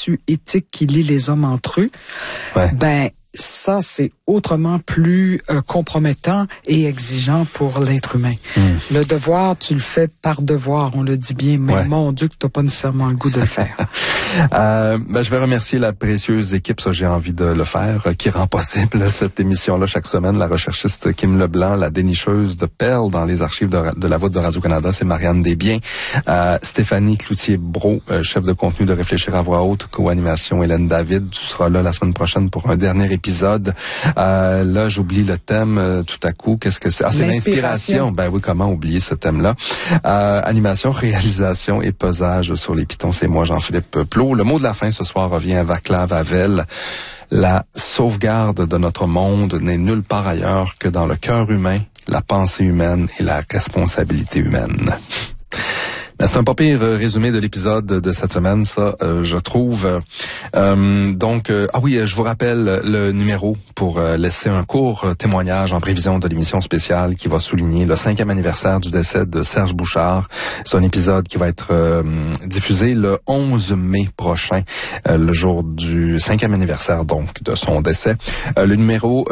tissu éthique qui lie les hommes entre eux, ben ça, c'est autrement plus compromettant et exigeant pour l'être humain. Le devoir, tu le fais par devoir, on le dit bien, mais mon Dieu que t'as pas nécessairement le goût de le faire. Je vais remercier la précieuse équipe, ça j'ai envie de le faire, qui rend possible cette émission-là chaque semaine. La recherchiste Kim Leblanc, la dénicheuse de perles dans les archives de la voûte de Radio-Canada, c'est Marianne Desbiens. Stéphanie Cloutier-Brault, chef de contenu de Réfléchir à voix haute, co-animation Hélène David. Tu seras là la semaine prochaine pour un dernier épisode. Là, j'oublie le thème tout à coup. Qu'est-ce que c'est? Ah, c'est l'inspiration. Ben oui, comment oublier ce thème-là? Animation, réalisation et pesage sur les pitons. C'est moi, Jean-Philippe Plot. Le mot de la fin ce soir revient à Václav Havel. La sauvegarde de notre monde n'est nulle part ailleurs que dans le cœur humain, la pensée humaine et la responsabilité humaine. Ben, c'est un pas pire résumé de l'épisode de cette semaine, ça, je trouve. Je vous rappelle le numéro pour laisser un court témoignage en prévision de l'émission spéciale qui va souligner le 5e anniversaire du décès de Serge Bouchard. C'est un épisode qui va être diffusé le 11 mai prochain, le jour du 5e anniversaire donc de son décès. Le numéro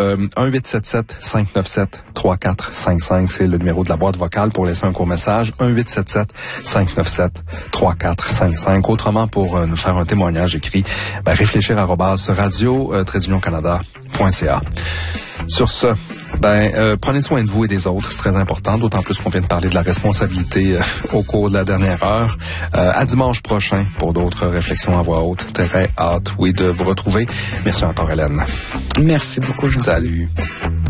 1-877-597-3455, c'est le numéro de la boîte vocale pour laisser un court message. 1-877-597-3455. Autrement, pour nous faire un témoignage écrit, réfléchir@radio-canada.ca. Sur ce, prenez soin de vous et des autres, c'est très important, d'autant plus qu'on vient de parler de la responsabilité au cours de la dernière heure. À dimanche prochain pour d'autres réflexions à voix haute. Très hâte, de vous retrouver. Merci encore, Hélène. Merci beaucoup, Jean. Salut.